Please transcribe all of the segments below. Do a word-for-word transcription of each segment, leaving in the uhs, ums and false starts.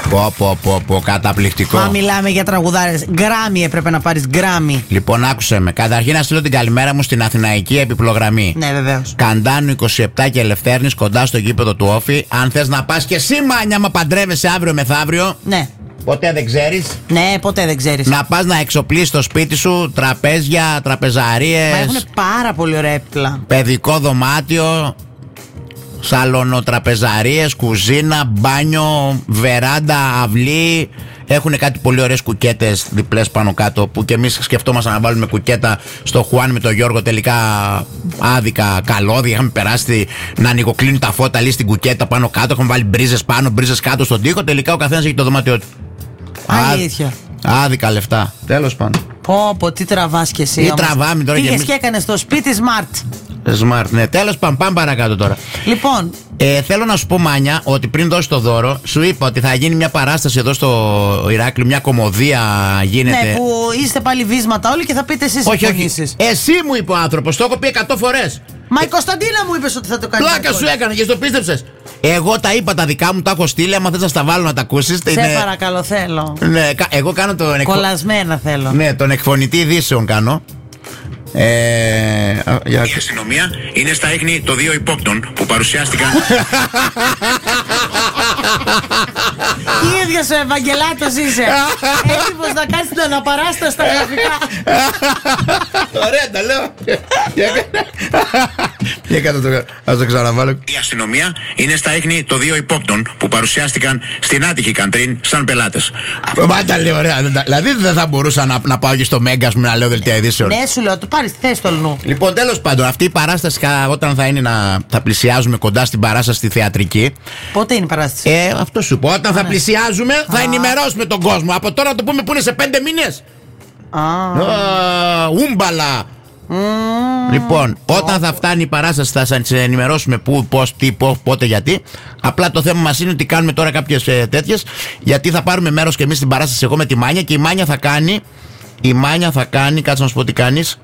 Πω, πω, πω, πω, καταπληκτικό. Μα μιλάμε για τραγουδάρες. Γκράμι έπρεπε να πάρεις, γκράμι. Λοιπόν, άκουσε με. Καταρχήν να στείλω την καλημέρα μου στην Αθηναϊκή επιπλογραμμή. Ναι, βεβαίως. Καντάνου είκοσι επτά και Ελευθέρνης, κοντά στο γήπεδο του Όφη. Αν θες να πας και εσύ, Μάνια, μα παντρεύεσαι αύριο μεθαύριο. Ναι. Ποτέ δεν ξέρεις. Ναι, ποτέ δεν ξέρεις. Να πας να εξοπλίσεις το σπίτι σου, τραπέζια, τραπεζαρίες. Μα έχουν πάρα πολύ ωραία έπιπλα. Παιδικό δωμάτιο, σαλονοτραπεζαρίες, κουζίνα, μπάνιο, βεράντα, αυλή. Έχουν κάτι πολύ ωραίες κουκέτες διπλές πάνω κάτω που και εμείς σκεφτόμασταν να βάλουμε κουκέτα στο Χουάν με τον Γιώργο. Τελικά άδικα καλώδια. Είχαμε περάσει να ανοιγοκλίνουν τα φώτα λίγο στην κουκέτα πάνω κάτω. Έχουμε βάλει μπρίζες πάνω, μπρίζες κάτω στον τοίχο. Τελικά ο καθένας έχει το δωμάτιό του. Αλήθεια. Άδικα λεφτά. Τέλος πάντων. Πω, πω, τι τραβάς κι εσύ. Τι τραβάμε τώρα. Πήγες και, και έκανες στο σπίτι smart. Smart, ναι. Τέλος πάντων, πάμε παρακάτω τώρα. Λοιπόν. Ε, θέλω να σου πω, Μάνια, ότι πριν δώσει το δώρο, σου είπα ότι θα γίνει μια παράσταση εδώ στο Ηράκλειο, μια κομμωδία γίνεται. Ναι, που είστε πάλι βίσματα όλοι και θα πείτε εσείς όχι, όχι. Εσύ μου είπε ο άνθρωπος, το έχω πει εκατό φορές. Μα η Κωνσταντίνα μου είπες ότι θα το κάνει. Πλάκα σου έκανε και το πίστεψες. Εγώ τα είπα τα δικά μου, τα έχω στείλει. Άμα θες να στα βάλω να τα ακούσεις. Σε είναι... παρακαλώ, θέλω. Ναι, εγώ κάνω τον εκφο... Κολλασμένα θέλω. Ναι, τον εκφωνητή ειδήσεων κάνω. Ε, για... Η αστυνομία είναι στα ίχνη των δύο υπόπτων που παρουσιάστηκαν. Η ίδια ο Ευαγγελάτος είσαι. Έτοιμος να κάνεις την αναπαράσταση στα γραφικά. Ωραία τα λέω. Για κάτω το, ας το ξαναβάλω. Η αστυνομία είναι στα ίχνη των δύο υπόπτων που παρουσιάστηκαν στην άτυχη Καντρίν σαν πελάτες. Μα τα λέω ωραία. Δηλαδή δεν θα μπορούσα να, να πάω και στο Μέγκα να λέω δελτία ειδήσεων. Ναι, σου λέω, του πάρεις τη θέση του Λνού. Λοιπόν, τέλος πάντων, αυτή η παράσταση όταν θα είναι να θα πλησιάζουμε κοντά στην παράσταση στη θεατρική. Πότε είναι η παράσταση? Ε, αυτό σου πω. Όταν Α, θα ναι. πλησιάζουμε, θα Α. ενημερώσουμε τον κόσμο. Από τώρα να το πούμε που είναι σε πέντε μήνες. Α. Α, ούμπαλα. Mm. Λοιπόν, όταν θα φτάνει η παράσταση θα σας ενημερώσουμε πού, πώς, τι, πώς, πότε, γιατί. Απλά το θέμα μας είναι ότι κάνουμε τώρα κάποιες ε, τέτοιες. Γιατί θα πάρουμε μέρος και εμείς στην παράσταση εγώ με τη Μάνια. Και η Μάνια θα κάνει. Η Μάνια θα κάνει, κάτσε να σου πω τι κάνεις.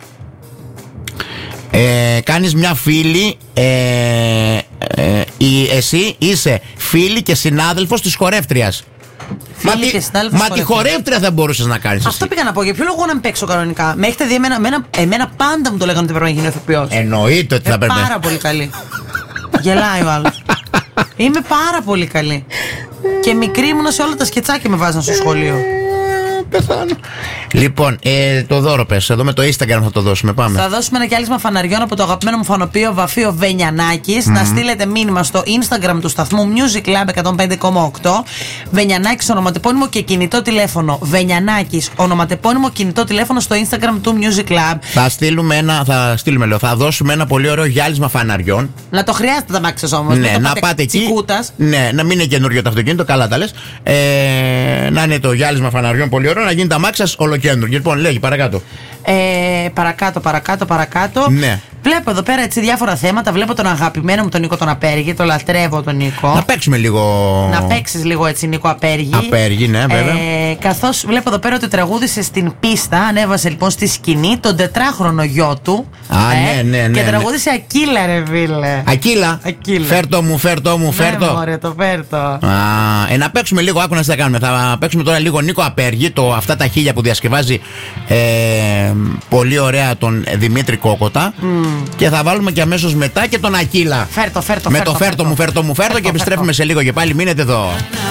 Ε, κάνεις μια φίλη. Ε, ε, η, εσύ είσαι φίλη και συνάδελφος της χορεύτριας. Μα, τη, μα τη χορεύτρια θα μπορούσες να κάνεις. Αυτό εσύ. πήγα να πω. Για ποιο λόγο να μην παίξω κανονικά? Με έχετε δει εμένα, εμένα, εμένα πάντα μου το λέγανε ότι πρέπει να γίνει ηθοποιός. Εννοείται ότι θα ε, πρέπει. Πάρα πολύ καλή. Γελάει ο άλλος. Είμαι πάρα πολύ καλή. Και μικρή ήμουνα σε όλα τα σκετσάκια με βάζαν στο σχολείο. Πεθάνω. Λοιπόν, ε, το δώρο πες. Εδώ με το Instagram θα το δώσουμε. Πάμε. Θα δώσουμε ένα κιάλισμα φαναριών από το αγαπημένο μου φανοπείο Βαφείο Βενιανάκης. Mm-hmm. Να στείλετε μήνυμα στο Instagram του σταθμού Music Lab εκατόν πέντε κόμμα οκτώ. Βενιανάκης ονοματεπώνυμο και κινητό τηλέφωνο. Βενιανάκης ονοματεπώνυμο κινητό τηλέφωνο στο Instagram του Music Lab. Θα στείλουμε ένα, θα στείλουμε λέω, θα δώσουμε ένα πολύ ωραίο γυάλισμα φαναριών. Να το χρειάζεται τα μάξες όμως. Ναι, να πάτε, πάτε εκεί. Τσικούτας. Ναι, να μην είναι καινούριο το αυτοκίνητο, καλά τα λες. Ε, να είναι το γυάλισμα φαναριών πολύ ωραίο, να γίνει τα μάξια ολοκέντρο. Λοιπόν, λέγει παρακάτω. Ε, παρακάτω, παρακάτω, παρακάτω. Ναι. Βλέπω εδώ πέρα έτσι διάφορα θέματα. Βλέπω τον αγαπημένο μου τον Νίκο τον Απέργη. Το λατρεύω τον Νίκο. Να παίξουμε λίγο. Να παίξεις λίγο έτσι Νίκο Απέργη. Απέργη, ναι, βέβαια. Ε, καθώς βλέπω εδώ πέρα ότι τραγούδισε στην πίστα. Ανέβασε λοιπόν στη σκηνή τον τετράχρονο γιο του. Α, ε, ναι, ναι, ναι. Και ναι. τραγούδισε Ακύλα, ρε φίλε. Ακύλα. Ακύλα. Φέρτο μου, φέρτο μου, φέρτο. Ναι, μωρέ, το φέρτο. Α, ε, να παίξουμε λίγο, άκου να τι θα κάνουμε. Θα παίξουμε τώρα λίγο Νίκο Απέργη, το, αυτά τα χίλια που διασκευάζει ε, πολύ ωραία τον Δημήτρη Κόκοτα. Mm. Και θα βάλουμε και αμέσως μετά και τον Ακύλα. Φέρτο, φέρτο, με φέρτο, το φέρτο, φέρτο μου, φέρτο μου, φέρτο, φέρτο και επιστρέφουμε σε λίγο και πάλι. Μείνετε εδώ.